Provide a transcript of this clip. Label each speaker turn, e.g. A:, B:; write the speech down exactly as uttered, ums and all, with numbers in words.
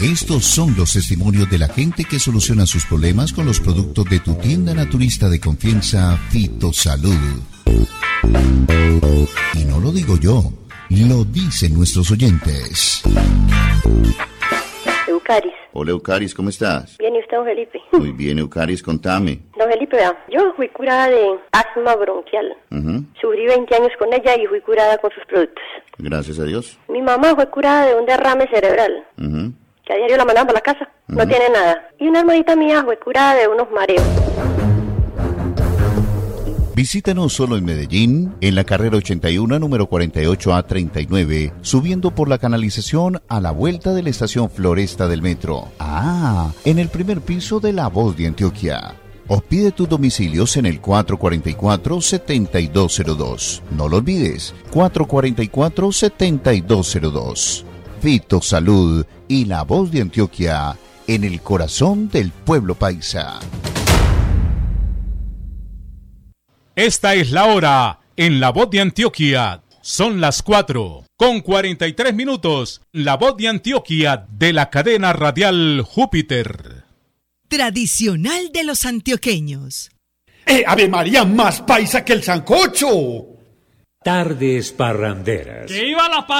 A: Estos son los testimonios de la gente que soluciona sus problemas con los productos de tu tienda naturista de confianza, Fitosalud. Y no lo digo yo, lo dicen nuestros oyentes.
B: Eucaris.
C: Hola, Eucaris, ¿cómo estás?
B: Bien, ¿y usted, don Felipe?
C: Muy bien, Eucaris, contame.
B: Don Felipe, vea, yo fui curada de asma bronquial.
C: Uh-huh.
B: Sufrí veinte años con ella y fui curada con sus productos.
C: Gracias a Dios.
B: Mi mamá fue curada de un derrame cerebral,
C: Uh-huh.
B: que a diario la mandaban para la casa. Uh-huh. No tiene nada. Y una hermanita mía fue curada de unos mareos.
A: Visítanos solo en Medellín, en la carrera ochenta y uno, número cuarenta y ocho A treinta y nueve, subiendo por la canalización a la vuelta de la estación Floresta del metro. Ah, en el primer piso de La Voz de Antioquia. O pide tus domicilios en el cuatro cuatro cuatro, siete dos cero dos. No lo olvides, cuatro cuatro cuatro, siete dos cero dos. Fitosalud y La Voz de Antioquia, en el corazón del pueblo paisa.
D: Esta es la hora en La Voz de Antioquia. Son las cuatro con cuarenta y tres minutos. La Voz de Antioquia de la cadena radial Júpiter.
E: Tradicional de los antioqueños.
F: ¡Eh, Ave María, más paisa que el sancocho!
G: Tardes parranderas.
H: ¡Que iba la